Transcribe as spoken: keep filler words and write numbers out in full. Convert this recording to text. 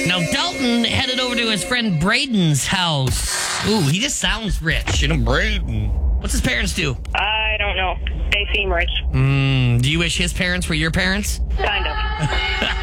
Now, Dalton headed over to his friend Braden's house. Ooh, he just sounds rich. You know, Braden. What's his parents do? I don't know. They seem rich. Mm, do you wish his parents were your parents? Kind of.